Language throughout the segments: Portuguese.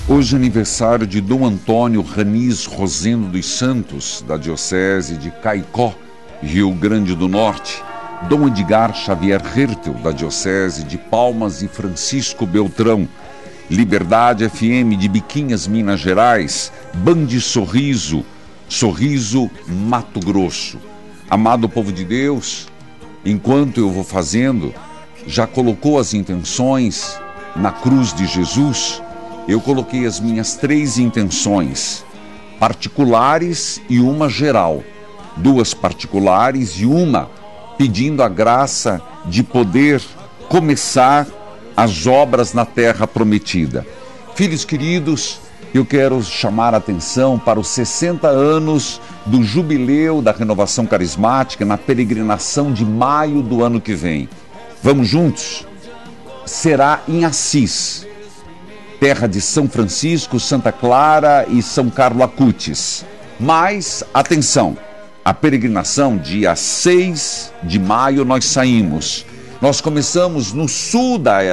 Hoje é aniversário de Dom Antônio Raniz Rosendo dos Santos, da Diocese de Caicó, Rio Grande do Norte. Dom Edgar Xavier Hertel, da Diocese de Palmas, e Francisco Beltrão. Liberdade FM de Biquinhas, Minas Gerais. Band Sorriso, Sorriso, Mato Grosso. Amado povo de Deus, enquanto eu vou fazendo, já colocou as intenções na cruz de Jesus? Eu coloquei as minhas 3 intenções particulares e uma geral. 2 particulares e uma pedindo a graça de poder começar as obras na terra prometida. Filhos queridos, eu quero chamar a atenção para os 60 anos do jubileu da Renovação Carismática na peregrinação de maio do ano que vem. Vamos juntos? Será em Assis, terra de São Francisco, Santa Clara e São Carlo Acutis. Mas, atenção, a peregrinação, dia 6 de maio nós saímos. Nós começamos no sul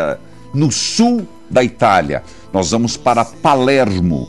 da Itália. Nós vamos para Palermo,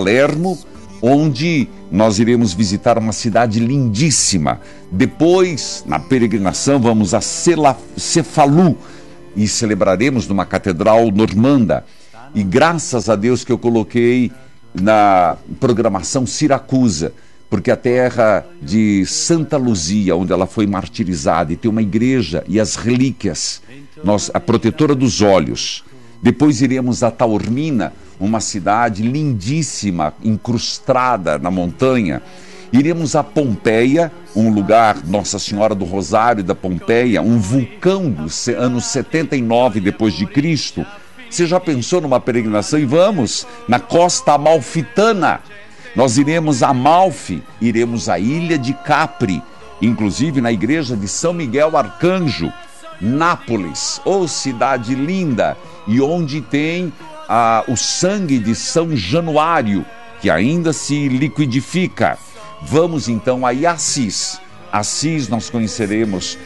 onde nós iremos visitar uma cidade lindíssima. Depois, na peregrinação, vamos a Cefalù e celebraremos numa catedral normanda. E graças a Deus que eu coloquei na programação Siracusa, porque a terra de Santa Luzia, onde ela foi martirizada, e tem uma igreja e as relíquias, a protetora dos olhos. Depois iremos a Taormina, uma cidade lindíssima, incrustada na montanha. Iremos a Pompeia, um lugar, Nossa Senhora do Rosário da Pompeia, um vulcão dos anos 79 depois de Cristo. Você já pensou numa peregrinação? E vamos na costa amalfitana. Nós iremos a Amalfi, iremos à ilha de Capri, inclusive na igreja de São Miguel Arcanjo. Nápoles, cidade linda, e onde tem o sangue de São Januário, que ainda se liquidifica. Vamos então a Assis. Assis nós conheceremos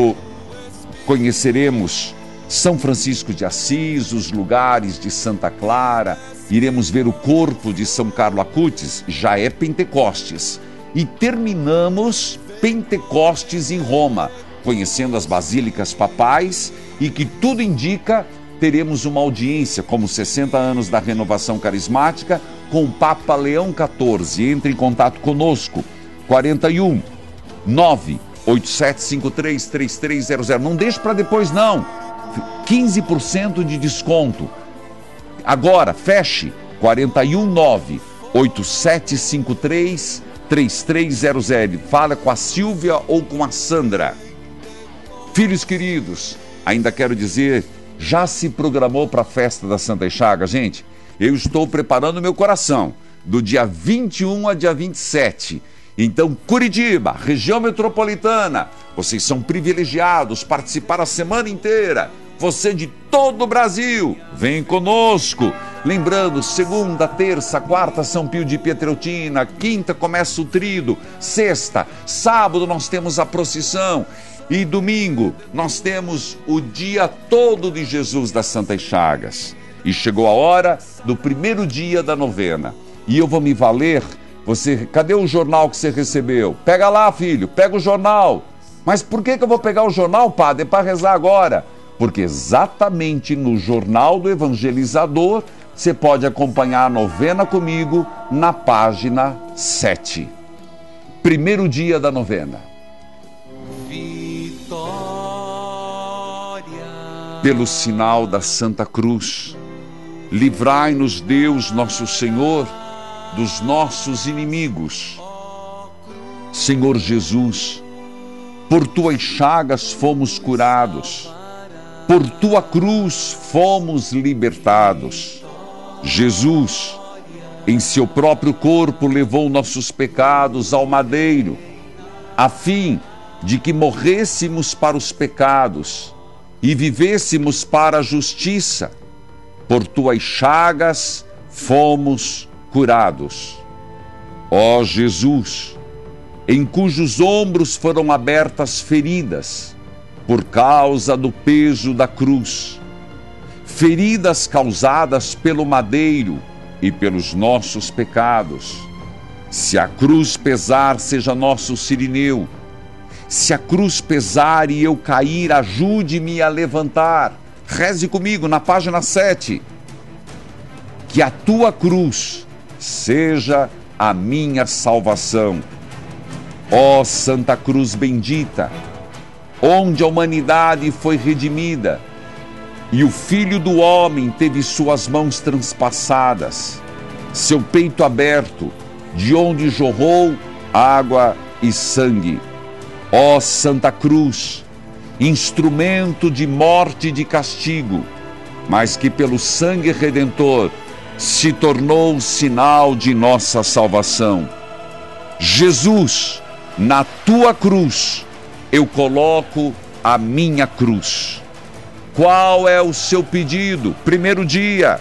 São Francisco de Assis, os lugares de Santa Clara, iremos ver o corpo de São Carlo Acutis, já é Pentecostes. E terminamos Pentecostes em Roma, conhecendo as basílicas papais, e que tudo indica, teremos uma audiência, como 60 anos da Renovação Carismática, com o Papa Leão XIV. Entre em contato conosco, 41 98753 3300. Não deixe para depois não, 15% de desconto. Agora, feche, 41 98753 3300. Fala com a Silvia ou com a Sandra. Filhos queridos, ainda quero dizer, já se programou para a festa da Santa Chagas, gente? Eu estou preparando meu coração, do dia 21 a dia 27. Então, Curitiba, região metropolitana, vocês são privilegiados, participar a semana inteira. Você de todo o Brasil, vem conosco. Lembrando, segunda, terça, quarta, São Pio de Pietreutina, quinta começa o trido, sexta, sábado nós temos a procissão. E domingo, nós temos o dia todo de Jesus das Santas Chagas. E chegou a hora do primeiro dia da novena. E eu vou me valer. Cadê o jornal que você recebeu? Pega lá, filho, pega o jornal. Mas por que eu vou pegar o jornal, padre? É para rezar agora. Porque exatamente no Jornal do Evangelizador, você pode acompanhar a novena comigo na página 7. Primeiro dia da novena. Pelo sinal da Santa Cruz, livrai-nos Deus nosso Senhor dos nossos inimigos. Senhor Jesus, por tuas chagas fomos curados, por tua cruz fomos libertados. Jesus, em seu próprio corpo, levou nossos pecados ao madeiro, a fim de que morrêssemos para os pecados e vivêssemos para a justiça. Por tuas chagas fomos curados. Ó Jesus, em cujos ombros foram abertas feridas por causa do peso da cruz, feridas causadas pelo madeiro, e pelos nossos pecados. Se a cruz pesar, seja nosso Cirineu. Se a cruz pesar e eu cair, ajude-me a levantar. Reze comigo na página 7. Que a tua cruz seja a minha salvação. Ó Santa Cruz bendita, onde a humanidade foi redimida e o Filho do Homem teve suas mãos transpassadas, seu peito aberto, de onde jorrou água e sangue. Ó Santa Cruz, instrumento de morte e de castigo, mas que pelo sangue redentor se tornou sinal de nossa salvação. Jesus, na tua cruz, eu coloco a minha cruz. Qual é o seu pedido? Primeiro dia.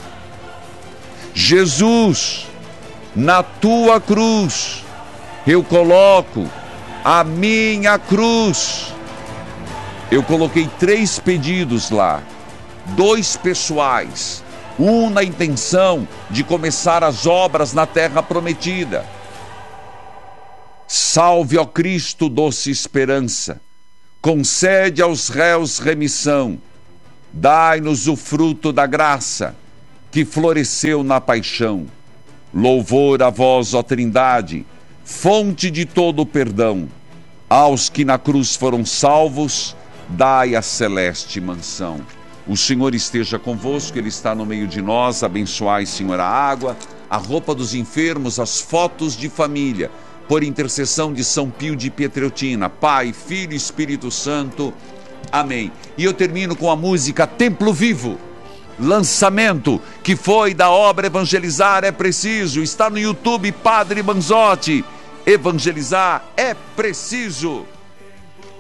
Jesus, na tua cruz, eu coloco a minha cruz. Eu coloquei 3 pedidos lá, 2 pessoais, um na intenção de começar as obras na terra prometida. Salve, ó Cristo, doce esperança, concede aos réus remissão, dai-nos o fruto da graça que floresceu na paixão. Louvor a vós, ó Trindade, fonte de todo o perdão. Aos que na cruz foram salvos, dai a celeste mansão. O Senhor esteja convosco, Ele está no meio de nós. Abençoai, Senhor, a água, a roupa dos enfermos, as fotos de família, por intercessão de São Pio de Pietreutina, Pai, Filho e Espírito Santo. Amém. E eu termino com a música Templo Vivo, lançamento que foi da obra Evangelizar é Preciso. Está no YouTube, Padre Manzotti. Evangelizar é preciso.